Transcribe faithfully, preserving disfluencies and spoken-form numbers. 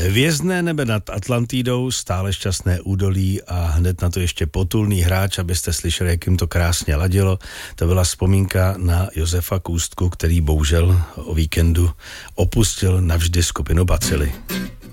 Hvězdné nebe nad Atlantidou, stále šťastné údolí a hned na to ještě potulný hráč, abyste slyšeli, jak jim to krásně ladilo. To byla vzpomínka na Josefa Kůstku, který bohužel o víkendu opustil navždy skupinu Bacily.